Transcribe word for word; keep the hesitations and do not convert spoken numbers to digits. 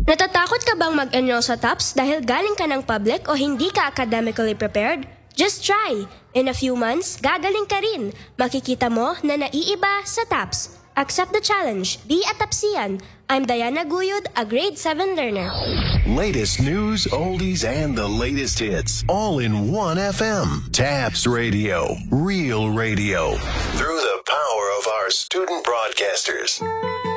Natatakot ka bang mag-enroll sa TOPS dahil galing ka ng public o hindi ka academically prepared? Just try! In a few months, gagaling ka rin. Makikita mo na naiiba sa TOPS. Accept the challenge. Be a TOPSian. I'm Diana Guyod, a grade seven learner. Latest news, oldies, and the latest hits. All in one F M. TAPS Radio. Real radio. Through the power of our student broadcasters.